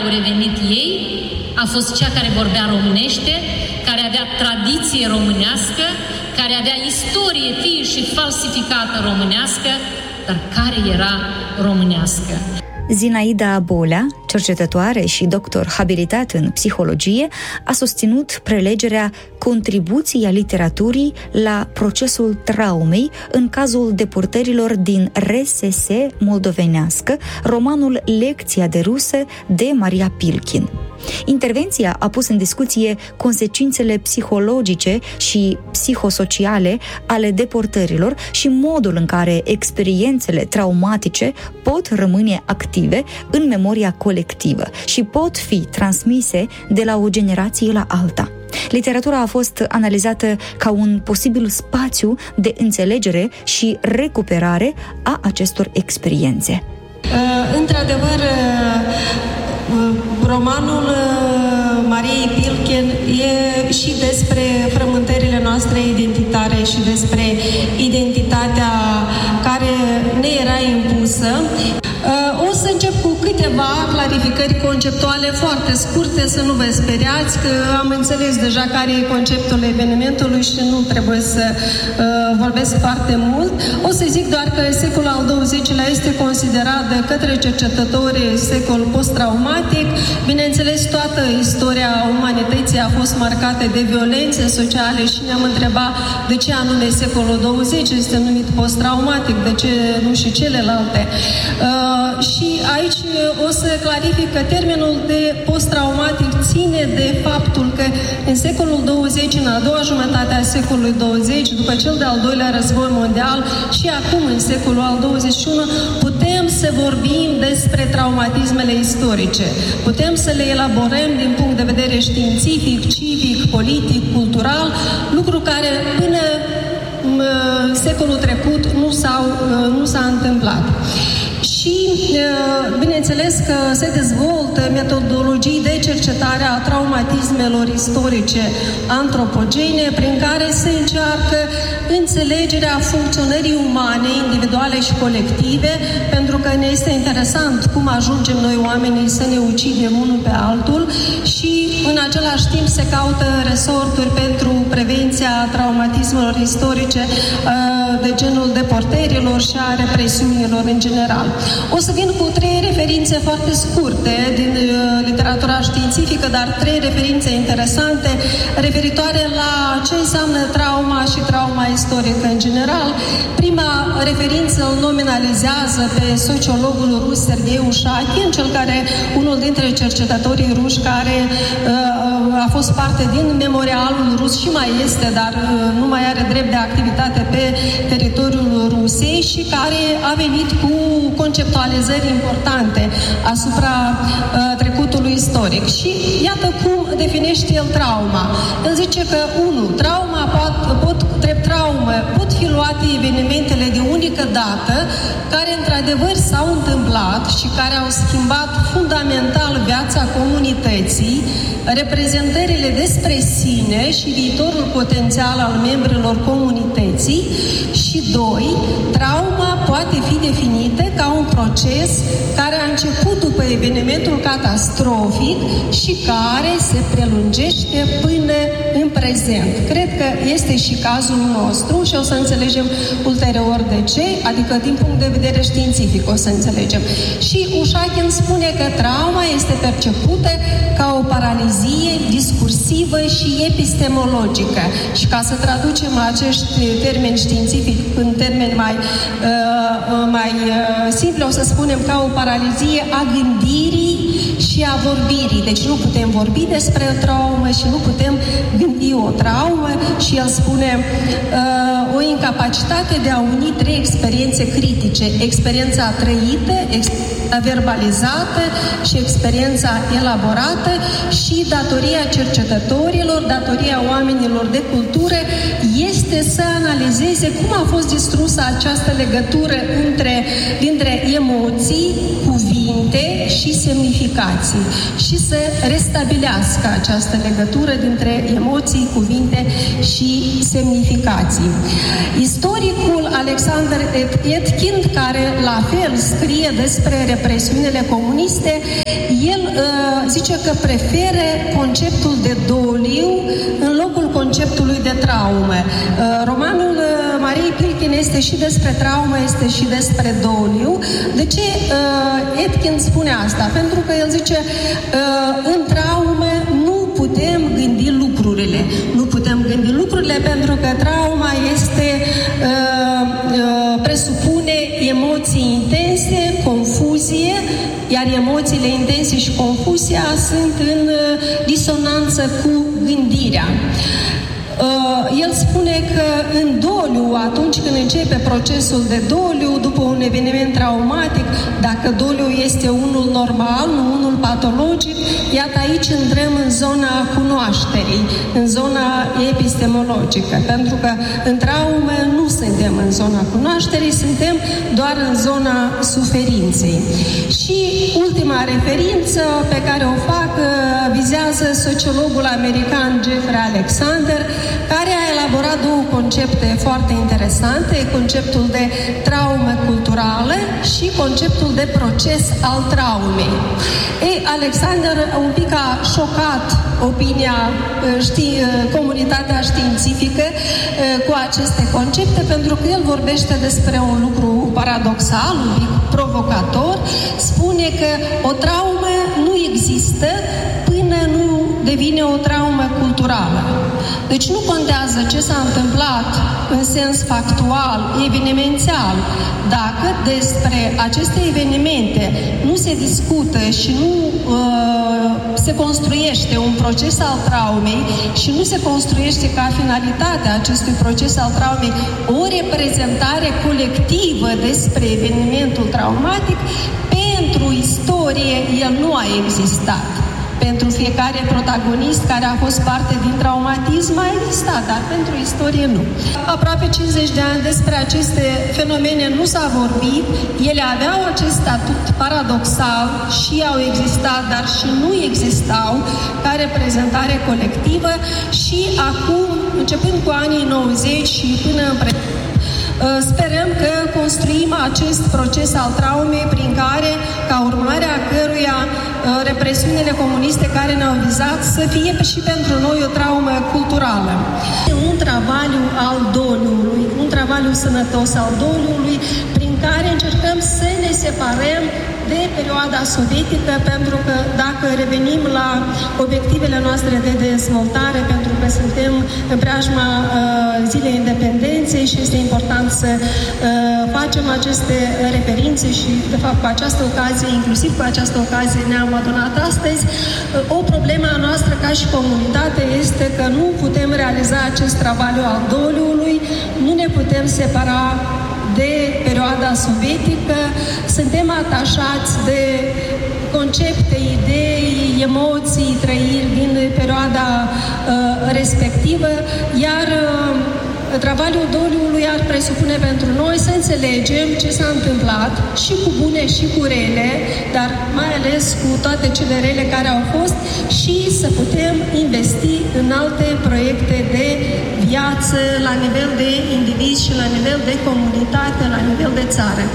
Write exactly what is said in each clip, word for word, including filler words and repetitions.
au revenit ei a fost cea care vorbea românește, care avea tradiție românească, care avea istorie vie și falsificată românească, dar care era românească. Zinaida Bolea, cercetătoare și doctor habilitat în psihologie, a susținut prelegerea contribuției a literaturii la procesul traumei în cazul deportărilor din R S S moldovenească, romanul Lecția de rusă de Maria Pilkin. Intervenția a pus în discuție consecințele psihologice și psihosociale ale deportărilor și modul în care experiențele traumatice pot rămâne active în memoria colectivă și pot fi transmise de la o generație la alta. Literatura a fost analizată ca un posibil spațiu de înțelegere și recuperare a acestor experiențe. Uh, într-adevăr, uh, romanul Mariei Pilkin e și despre frământările noastre identitare și despre identitatea care ne era impusă. O să încep cu câteva clarificări conceptuale foarte scurte, să nu vă speriați, că am înțeles deja care e conceptul evenimentului și nu trebuie să uh, vorbesc foarte mult. O să zic doar că secolul al douăzecilea este considerat de către cercetători secol post-traumatic. Bineînțeles, toată istoria umanității a fost marcată de violențe sociale și ne-am întrebat de ce anume secolul douăzeci este numit post-traumatic, de ce nu și celelalte. Uh, și aici o să clarific că termenul de post-traumatic ține de faptul că în secolul douăzeci, în a doua jumătate a secolului douăzeci, după cel de-al doilea război mondial și acum în secolul al douăzeci și unu, putem să vorbim despre traumatismele istorice. Putem să le elaborăm din punct de vedere științific, civic, politic, cultural, lucru care până în secolul trecut nu, s-au, nu s-a întâmplat. Și, bineînțeles, că se dezvoltă metodologii de cercetare a traumatismelor istorice antropogene, prin care se încearcă înțelegerea funcționării umane, individuale și colective, pentru că ne este interesant cum ajungem noi oamenii să ne ucidem unul pe altul și, în același timp, se caută resorturi pentru prevenția traumatismelor istorice de genul deportărilor și a represiunilor în general. O să vin cu trei referințe foarte scurte din uh, literatura științifică, dar trei referințe interesante referitoare la ce înseamnă trauma și trauma istorică în general. Prima referință îl nominalizează pe sociologul rus Sergei Ușakin, cel care, unul dintre cercetătorii ruși care uh, a fost parte din memorialul rus și mai este, dar uh, nu mai are drept de activitate pe teritoriul Rusiei și care a venit cu conceptualizări importante asupra uh, trecutului istoric. Și iată cum definește el trauma. El zice că, unu, trauma pot, pot, drept traumă pot fi luate evenimentele de unică dată care într-adevăr s-au întâmplat și care au schimbat fundamental viața comunității, reprezentările despre sine și viitorul potențial al membrilor comunității. Și doi, trauma poate fi definită ca un proces care a început după evenimentul catastrofic și care se prelungește până în prezent. Cred că este și cazul nostru și o să înțelegem ulterior de ce, adică din punct de vedere științific o să înțelegem. Și Ușakin spune că trauma este percepută ca o paralizie discursivă și epistemologică. Și ca să traducem acești termeni științifici în termeni mai, uh, mai uh, simpli, o să spunem ca o paralizie a gândirii și a vorbirii. Deci nu putem vorbi despre o traumă și nu putem gândi o traumă și el spune uh, o incapacitate de a uni trei experiențe critice. Experiența trăită, experiența verbalizată și experiența elaborată și datoria cercetătorilor, datoria oamenilor de cultură este să analizeze cum a fost distrusă această legătură între, dintre emoții, cuvinte și semnificații și să restabilească această legătură dintre emoții, cuvinte și semnificații. Istoricul Alexander Etkind, care la fel scrie despre represiunile comuniste, el uh, zice că preferă conceptul de doliu în locul conceptului de traumă. Romanul Mariei Pilkin este și despre traumă, este și despre doliu. De ce Etkin spune asta? Pentru că el zice în traumă nu putem gândi lucrurile. Nu putem gândi lucrurile pentru că trauma este presupune emoții intense, confuzie, iar emoțiile intense și confuzia sunt în disonanță cu gândirea. El spune că în doliu, atunci când începe procesul de doliu, după un eveniment traumatic, dacă doliu este unul normal, nu unul patologic, iată aici intrăm în zona cunoașterii, în zona epistemologică, pentru că în traume nu suntem în zona cunoașterii, suntem doar în zona suferinței. Și ultima referință pe care o fac vizează sociologul american Jeffrey Alexander, care a elaborat două concepte foarte interesante, conceptul de traumă culturală și conceptul de proces al traumei. Ei, Alexander un pic a șocat opinia, știi, comunitatea științifică cu aceste concepte, pentru că el vorbește despre un lucru paradoxal, un pic provocator, spune că o traumă nu există până nu devine o traumă culturală. Deci nu contează ce s-a întâmplat în sens factual, evenimențial, dacă despre aceste evenimente nu se discută și nu uh, se construiește un proces al traumei și nu se construiește ca finalitate a acestui proces al traumei o reprezentare colectivă despre evenimentul traumatic, pentru istorie el nu a existat. Pentru fiecare protagonist care a fost parte din traumatism a existat, dar pentru istorie nu. Aproape cincizeci de ani despre aceste fenomene nu s-a vorbit, ele aveau acest statut paradoxal și au existat, dar și nu existau ca reprezentare colectivă și acum, începând cu anii nouăzeci și până în prezent, sperăm că construim acest proces al traumei prin care, ca urmare a căruia represiunile comuniste care ne-au vizat să fie și pentru noi o traumă culturală. Un travaliu al doliului, un travaliu sănătos al doliului, prin care încercăm să ne separăm de perioada sovietică, pentru că dacă revenim la obiectivele noastre de dezvoltare, pentru că suntem în preajma uh, zilei independenței și este important să uh, facem aceste referințe și, de fapt, cu această ocazie, inclusiv cu această ocazie ne-am adunat astăzi, uh, o problemă a noastră ca și comunitate este că nu putem realiza acest travaliu al doliului, nu ne putem separa de perioada sovietică, suntem atașați de concepte, idei, emoții, trăiri din perioada uh, respectivă, iar uh, travaliul doliului ar presupune pentru noi să înțelegem ce s-a întâmplat și cu bune și cu rele, dar mai ales cu toate cele rele care au fost și să putem investi în alte proiecte de viață la nivel de indivizi și la nivel de comunitate, la nivel de țară.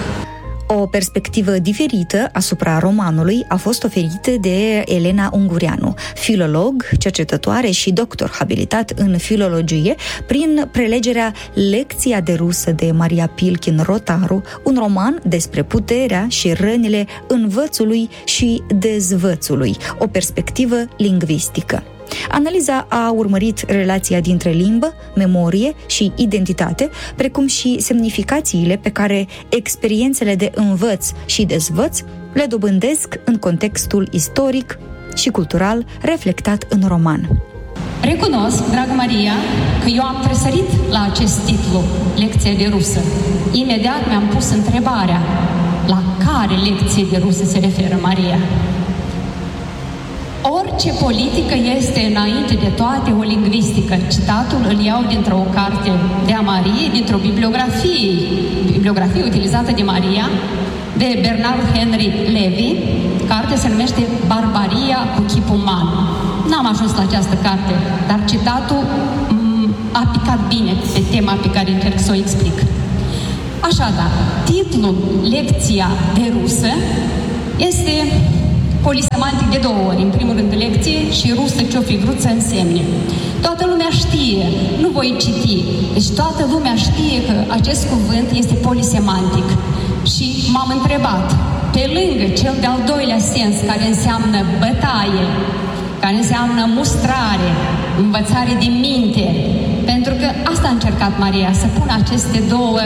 O perspectivă diferită asupra romanului a fost oferită de Elena Ungureanu, filolog, cercetătoare și doctor habilitat în filologie, prin prelegerea Lecția de rusă de Maria Pilkin Rotaru, un roman despre puterea și rănile învățului și dezvățului, o perspectivă lingvistică. Analiza a urmărit relația dintre limbă, memorie și identitate, precum și semnificațiile pe care experiențele de învăț și dezvăț le dobândesc în contextul istoric și cultural reflectat în roman. Recunosc, dragă Maria, că eu am tresărit la acest titlu, Lecția de rusă. Imediat mi-am pus întrebarea, la care lecție de rusă se referă Maria? Orice politică este, înainte de toate, o lingvistică. Citatul îl iau dintr-o carte de a Mariei, dintr-o bibliografie, bibliografie utilizată de Maria, de Bernard Henry Levy. Carte se numește Barbaria cu chip uman. N-am ajuns la această carte, dar citatul m- a picat bine pe tema pe care încerc să o explic. Așadar, titlul Lecția de rusă este polisemantic de două ori, în primul rând lecție și rusă ce-o fi vrut să însemne. Toată lumea știe, nu voi citi, deci toată lumea știe că acest cuvânt este polisemantic. Și m-am întrebat, pe lângă cel de-al doilea sens care înseamnă bătaie, care înseamnă mustrare, învățare de minte, pentru că asta a încercat Maria, să pună aceste două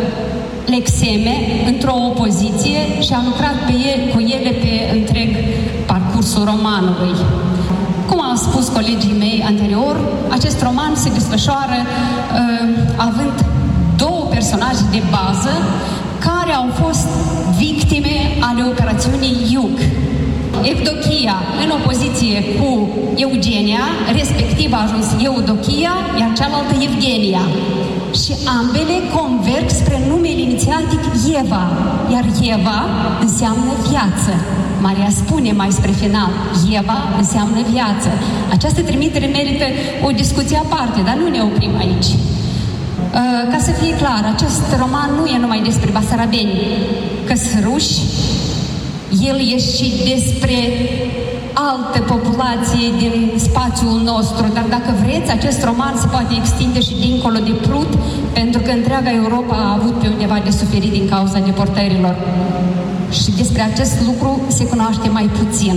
lexeme într-o opoziție și a lucrat pe ele, cu ele pe întreg parcursul romanului. Cum au spus colegii mei anterior, acest roman se desfășoară uh, având două personaje de bază care au fost victime ale operațiunii Iug. Evdochia în opoziție cu Eugenia, respectiv a ajuns Eudochia, iar cealaltă Evgenia. Și ambele converg spre numele inițiatic Eva, iar Eva înseamnă viață. Maria spune mai spre final, Eva înseamnă viață. Această trimitere merită o discuție aparte, dar nu ne oprim aici. Ca să fie clar, acest roman nu e numai despre basarabeni, căsăruși, el e și despre altă populație din spațiul nostru, dar dacă vreți, acest roman se poate extinde și dincolo de Prut, pentru că întreaga Europa a avut pe undeva de suferit din cauza deportărilor. Și despre acest lucru se cunoaște mai puțin.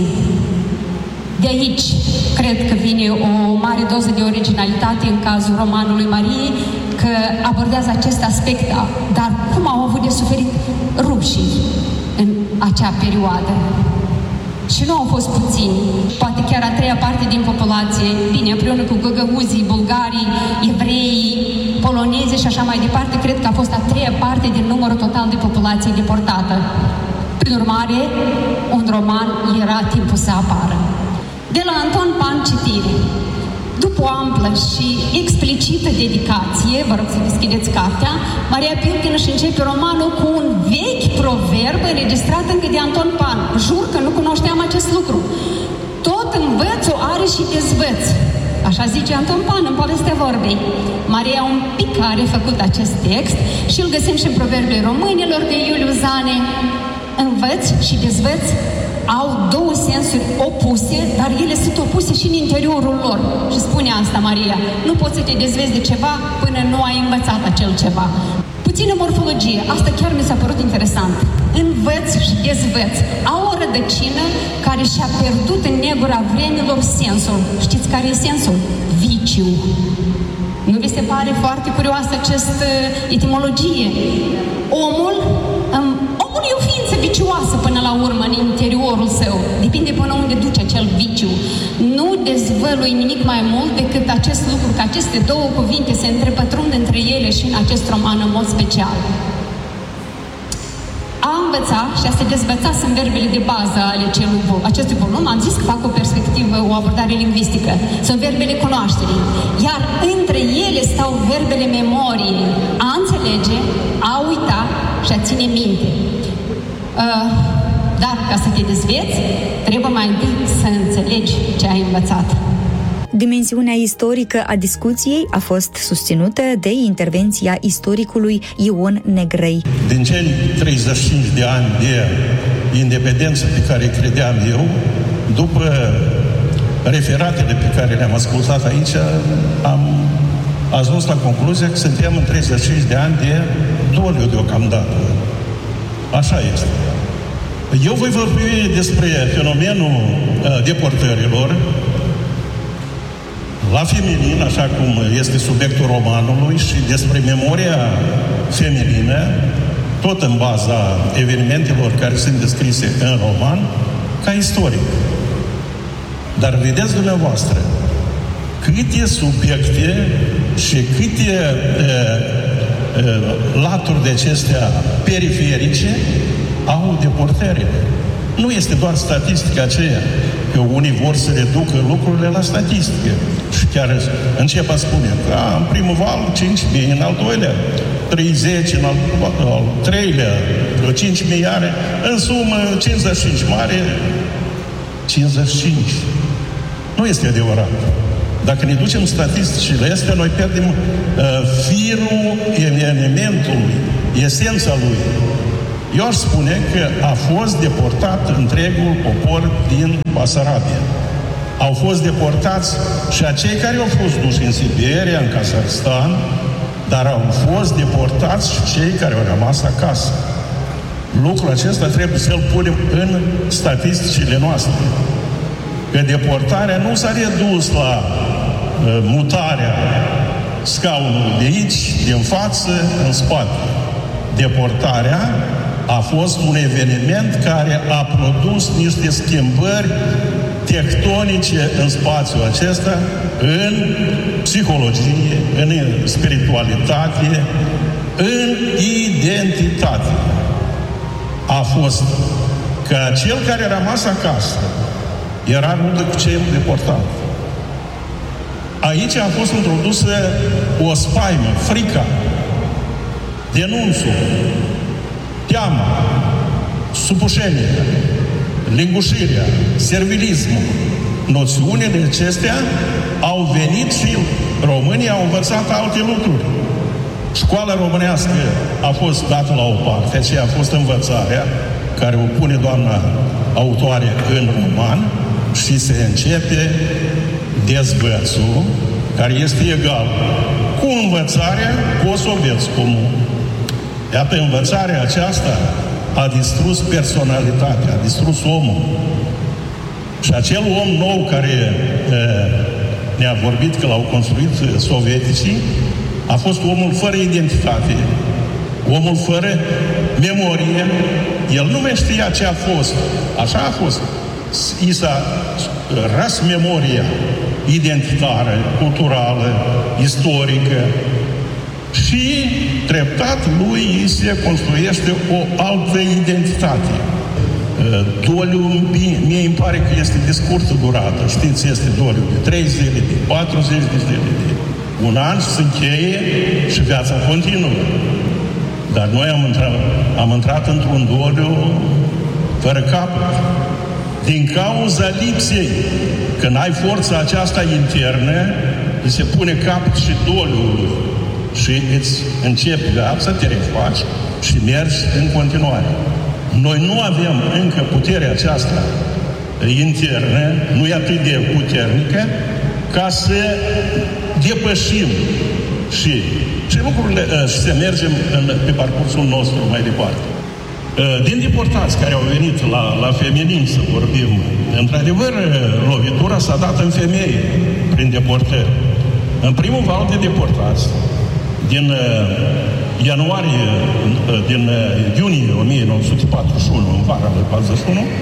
De aici, cred că vine o mare doză de originalitate în cazul romanului Mariei, că abordează acest aspect, dar cum au avut de suferit rușii în acea perioadă. Și nu au fost puțini, poate chiar a treia parte din populație, bine, împreună cu găgăuzii, bulgarii, evreii, polonezi și așa mai departe, cred că a fost a treia parte din numărul total de populație deportată. Prin urmare, un roman era timpul să apară. De la Anton Pan citire. După o amplă și explicită dedicație, vă rog să deschideți cartea, Maria Pilkin își începe romanul cu un vechi proverb înregistrat încă de Anton Pan. Jur că nu cunoșteam acest lucru. Tot învățul are și dezvăț. Așa zice Anton Pan în Povestea Vorbei. Maria un pic a refăcut acest text și îl găsim și în Proverbele Românilor de Iuliu Zane. Învăț și dezvăț au două sensuri opuse, dar ele sunt opuse și în interiorul lor. Și spune asta Maria, nu poți să te dezvezi de ceva până nu ai învățat acel ceva. Puțină morfologie, asta chiar mi s-a părut interesant. Învăț și dezvăț au o rădăcină care și-a pierdut în negura vremilor sensul. Știți care e sensul? Viciu. Nu vi se pare foarte curioasă această etimologie? Omul, um, omul e o ființă vicioasă până la urmă în interiorul său. Depinde până unde duce acel viciu. Nu dezvălui nimic mai mult decât acest lucru, că aceste două cuvinte se întrepătrund între ele și în acest roman în mod special. A învăța și a se dezvăța sunt verbele de bază ale celui, acestui volum. Am zis că fac o perspectivă, o abordare lingvistică. Sunt verbele cunoașterii. Iar între ele stau verbele memoriei. A înțelege, a uita și a ține minte. Uh, dar ca să te dezveți, trebuie mai întâi să înțelegi ce ai învățat. Dimensiunea istorică a discuției a fost susținută de intervenția istoricului Ion Negrei. Din cei treizeci și cinci de ani de independență pe care credeam eu, după referatele pe care le-am ascultat aici, am ajuns la concluzia că suntem în treizeci și cinci de ani de doliu deocamdată. Așa este. Eu voi vorbi despre fenomenul uh, deportărilor la feminin, așa cum este subiectul romanului, și despre memoria feminină, tot în baza evenimentelor care sunt descrise în roman, ca istoric. Dar vedeți dumneavoastră câte subiecte și câte e, e, laturi de acestea periferice au deportările. Nu este doar statistica aceea, că unii vor să reducă lucrurile la statistică. Și chiar încep a spune că a, în primul val cinci mii, în al doilea treizeci, în al, al treilea cinci mii, în sumă cincizeci și cinci, mare cincizeci și cinci. Nu este adevărat. Dacă ne ducem statisticile astea, noi pierdem uh, firul evenimentului, esența lui. Eu aș spune că a fost deportat întregul popor din Basarabia. Au fost deportați și acei care au fost duși în Siberia, în Kazakhstan, dar au fost deportați și cei care au rămas acasă. Lucrul acesta trebuie să-l punem în statisticile noastre. Că deportarea nu s-a redus la uh, mutarea scaunului de aici, din față, în spate. Deportarea a fost un eveniment care a produs niște schimbări tectonice în spațiul acesta, în psihologie, în spiritualitate, în identitate. A fost că cel care a rămas acasă era rudă cu cel deportat. Aici a fost introdusă o spaimă, frica, denunțul, teama, supușenia, lingușirea, servilismul. Noțiunile acestea au venit și românii au învățat alte lucruri. Școala românească a fost dată la o parte, aceea a fost învățarea care o pune doamna autoare în roman și se începe dezvățul care este egal cu învățarea post-sovietului. Iată, învățarea aceasta a distrus personalitatea, a distrus omul. Și acel om nou care e, ne-a vorbit că l-au construit sovieticii, a fost omul fără identitate, omul fără memorie. El nu mai știa ce a fost. Așa a fost. I s-a ras memoria identitară, culturală, istorică și treptat lui se construiește o altă identitate. Doliul, mie îmi pare că este de scurtă durată. Știți, este doliul de trei zile, de patruzeci de zile, de un an și se încheie și viața continuă. Dar noi am intrat, am intrat într-un doliu fără capăt. Din cauza lipsei, când ai forța aceasta internă, îi se pune capăt și doliului și îți începi viața, te refaci și mergi în continuare. Noi nu avem încă puterea aceasta internă, nu e atât de puternică, ca să depășim și, și lucrurile și să mergem în, pe parcursul nostru mai departe. Din deportați care au venit la, la feminin, să vorbim, într-adevăr, lovitura s-a dat în femeie prin deportări. În primul val de deportați, din uh, ianuarie, uh, din uh, iunie o mie nouă sute patruzeci și unu, în vara lui patruzeci și unu,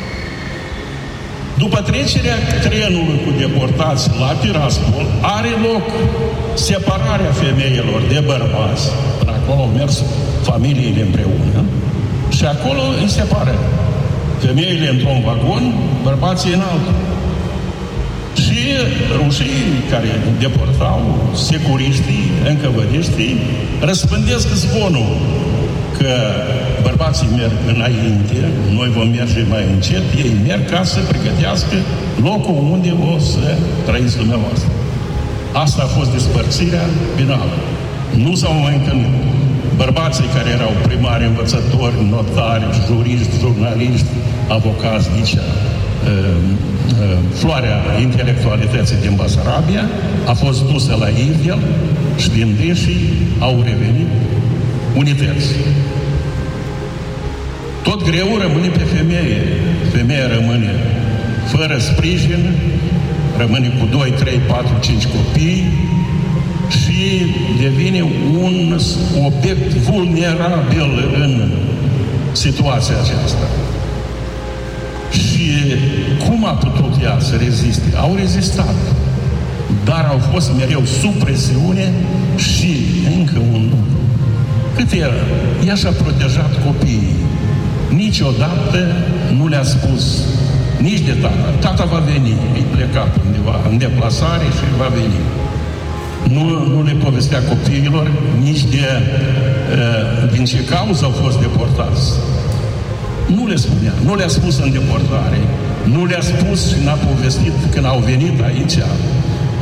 după trecerea trenului cu deportați la Tiraspol, are loc separarea femeilor de bărbați. Până acolo au mers familiile împreună și acolo îi separă femeile într-un vagon, bărbații în altul. Și rușii care deportau, securiștii, încăvăriștii, răspândesc zvonul că bărbații merg înainte, noi vom merge mai încet, ei merg ca să pregătească locul unde o să trăiți dumneavoastră. Asta a fost despărțirea finală. Nu s-au mai întâlnit. Bărbații care erau primari, învățători, notari, juriști, jurnaliști, avocați, licea, floarea intelectualității din Basarabia a fost dusă la Ivdel și din dânsii au revenit unități. Tot greu rămâne pe femeie. Femeia rămâne fără sprijin, rămâne cu doi, trei, patru, cinci copii și devine un obiect vulnerabil în situația aceasta. Și cum a putut ea să reziste? Au rezistat, dar au fost mereu sub presiune și încă un lucru. Cât era? Ea și-a protejat copiii. Niciodată nu le-a spus nici de tata. Tata va veni, îi pleca undeva în deplasare și va veni. Nu, nu le povestea copiilor nici de uh, din ce cauză au fost deportați. Nu le spunea, nu le-a spus în deportare, nu le-a spus și n-a povestit când au venit aici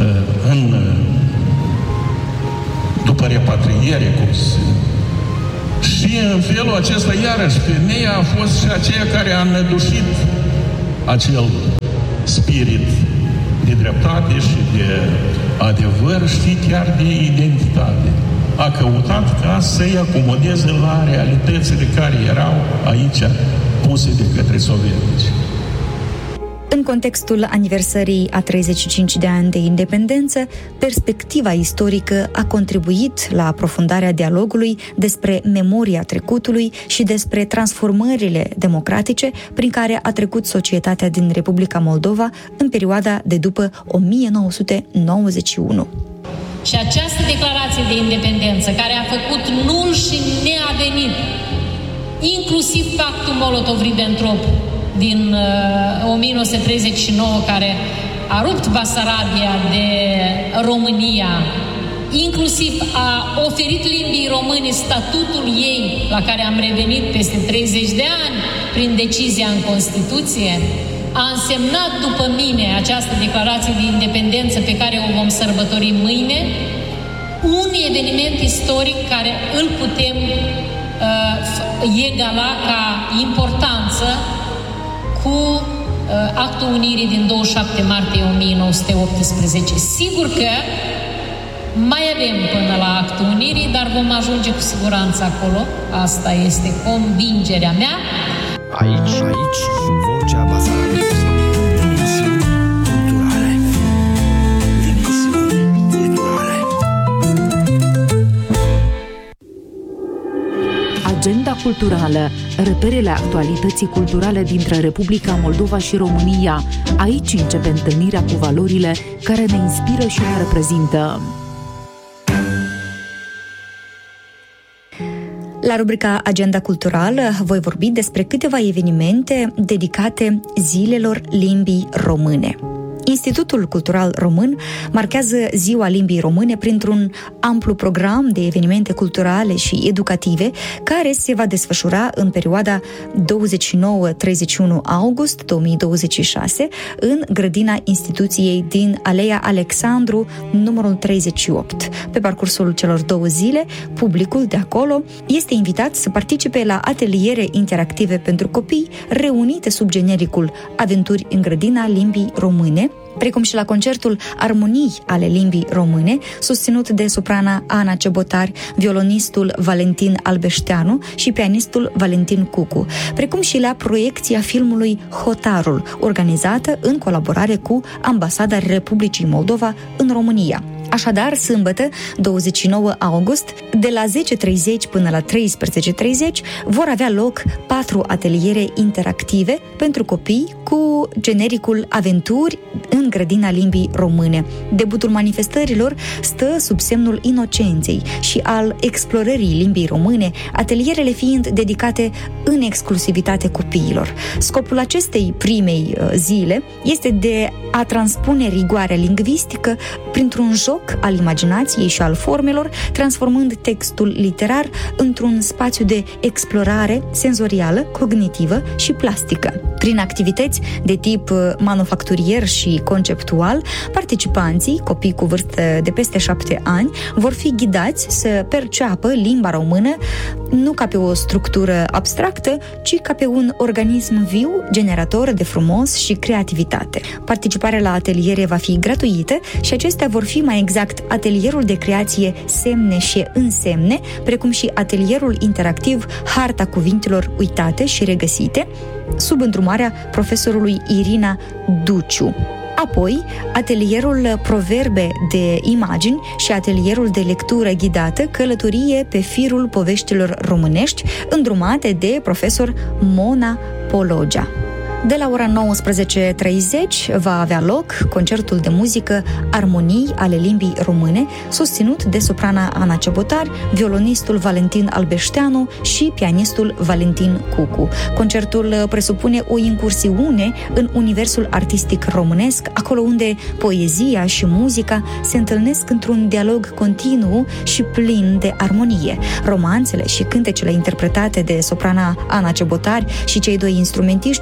în, după repatriere, cum se Și în felul acesta, iarăși, femeia a fost și aceea care a înădușit acel spirit de dreptate și de adevăr și chiar de identitate. A căutat ca să-i acomodeze la realitățile care erau aici puse de către sovietici. În contextul aniversării a treizeci și cinci de ani de independență, perspectiva istorică a contribuit la aprofundarea dialogului despre memoria trecutului și despre transformările democratice prin care a trecut societatea din Republica Moldova în perioada de după o mie nouă sute nouăzeci și unu. Și această declarație de independență, care a făcut nul și neavenit, inclusiv pactul Molotov-Ribbentrop din uh, o mie nouă sute treizeci și nouă, care a rupt Basarabia de România, inclusiv a oferit limbii române statutul ei, la care am revenit peste treizeci de ani prin decizia în Constituție, a însemnat după mine această declarație de independență pe care o vom sărbători mâine, un eveniment istoric care îl putem uh, egala ca importanță cu uh, actul unirii din douăzeci și șapte martie o mie nouă sute optsprezece. Sigur că mai avem până la actul unirii, dar vom ajunge cu siguranță acolo. Asta este convingerea mea. Aici, aici, Vocea Basarabiei. Emisiuni culturale. Emisiuni culturale. Agenda culturală. Reperele actualității culturale dintre Republica Moldova și România. Aici începe întâlnirea cu valorile care ne inspiră și ne reprezintă. La rubrica Agenda Culturală voi vorbi despre câteva evenimente dedicate zilelor limbii române. Institutul Cultural Român marchează Ziua Limbii Române printr-un amplu program de evenimente culturale și educative care se va desfășura în perioada douăzeci și nouă - treizeci și unu august două mii douăzeci și șase în grădina instituției din Aleea Alexandru, numărul treizeci și opt. Pe parcursul celor două zile, publicul de acolo este invitat să participe la ateliere interactive pentru copii reunite sub genericul Aventuri în grădina limbii române, precum și la concertul Armonii ale limbii române, susținut de soprana Ana Cebotar, violonistul Valentin Albeșteanu și pianistul Valentin Cucu, precum și la proiecția filmului Hotarul, organizată în colaborare cu Ambasada Republicii Moldova în România. Așadar, sâmbătă, douăzeci și nouă august, de la zece și treizeci până la treisprezece și treizeci, vor avea loc patru ateliere interactive pentru copii cu genericul Aventuri în grădina limbii române. Debutul manifestărilor stă sub semnul inocenței și al explorării limbii române, atelierele fiind dedicate în exclusivitate copiilor. Scopul acestei primei zile este de a transpune rigoarea lingvistică printr-un joc al imaginației și al formelor, transformând textul literar într-un spațiu de explorare senzorială, cognitivă și plastică. Prin activități de tip manufacturier și conceptual, participanții, copii cu vârstă de peste șapte ani, vor fi ghidați să perceapă limba română nu ca pe o structură abstractă, ci ca pe un organism viu, generator de frumos și creativitate. Participarea la ateliere va fi gratuită și acestea vor fi mai exact atelierul de creație Semne și Însemne, precum și atelierul interactiv Harta cuvintelor uitate și regăsite, sub îndrumarea profesorului Irina Duciu. Apoi, atelierul Proverbe de imagini și atelierul de lectură ghidată Călătorie pe firul poveștilor românești, îndrumate de profesor Mona Pologea. De la ora nouăsprezece și treizeci va avea loc concertul de muzică Armonii ale limbii române, susținut de soprana Ana Cebotar, violonistul Valentin Albeșteanu și pianistul Valentin Cucu. Concertul presupune o incursiune în universul artistic românesc, acolo unde poezia și muzica se întâlnesc într-un dialog continuu și plin de armonie. Romanțele și cântecele interpretate de soprana Ana Cebotar și cei doi instrumentiști inspirați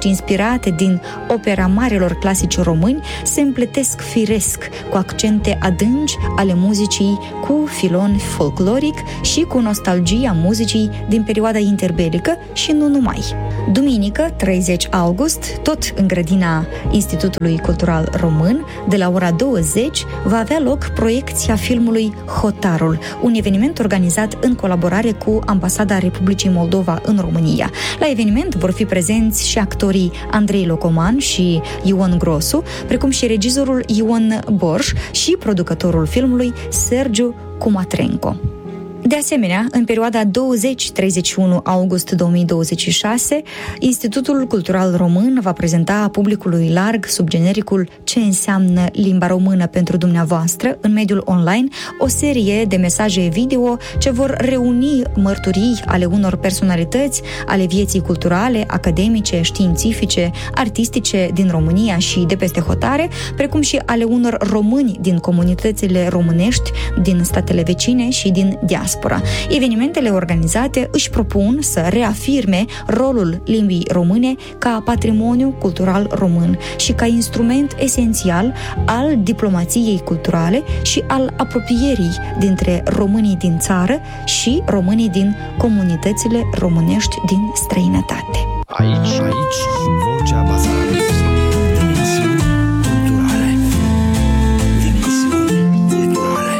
inspirate din opera marelor clasici români se împletesc firesc cu accente adânci ale muzicii, cu filon folcloric și cu nostalgia muzicii din perioada interbelică și nu numai. Duminică, treizeci august, tot în grădina Institutului Cultural Român, de la ora douăzeci, va avea loc proiecția filmului Hotarul, un eveniment organizat în colaborare cu Ambasada Republicii Moldova în România. La eveniment vor fi prezenți și actorii Andrei Locoman și Ion Grosu, precum și regizorul Ion Borș și producătorul filmului Sergiu Cumatrenco. De asemenea, în perioada douăzeci treizeci și unu august două mii douăzeci și șase, Institutul Cultural Român va prezenta publicului larg, sub genericul Ce înseamnă limba română pentru dumneavoastră, în mediul online, o serie de mesaje video ce vor reuni mărturii ale unor personalități ale vieții culturale, academice, științifice, artistice din România și de peste hotare, precum și ale unor români din comunitățile românești, din statele vecine și din diaspora. Evenimentele organizate își propun să reafirme rolul limbii române ca patrimoniu cultural român și ca instrument esențial al diplomației culturale și al apropierii dintre românii din țară și românii din comunitățile românești din străinătate. Aici, aici, Vocea Basarabiei. Emisiuni culturale. Emisiuni culturale.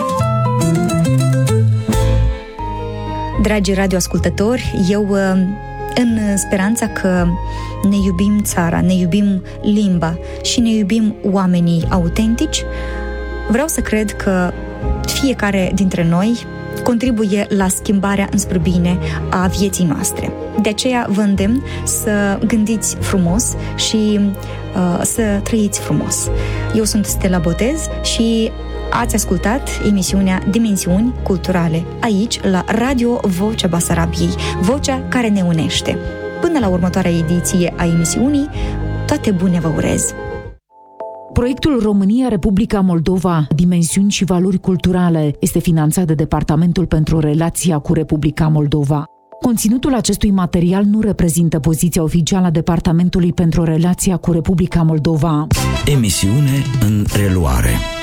Dragi radioascultători, eu, în speranța că ne iubim țara, ne iubim limba și ne iubim oamenii autentici, vreau să cred că fiecare dintre noi contribuie la schimbarea înspre bine a vieții noastre. De aceea vă îndemn să gândiți frumos și uh, să trăiți frumos. Eu sunt Stella Botez și ați ascultat emisiunea Dimensiuni Culturale, aici, la Radio Vocea Basarabiei, vocea care ne unește. Până la următoarea ediție a emisiunii, toate bune vă urez! Proiectul România-Republica Moldova, Dimensiuni și Valori Culturale este finanțat de Departamentul pentru Relația cu Republica Moldova. Conținutul acestui material nu reprezintă poziția oficială a Departamentului pentru Relația cu Republica Moldova. Emisiune în reluare.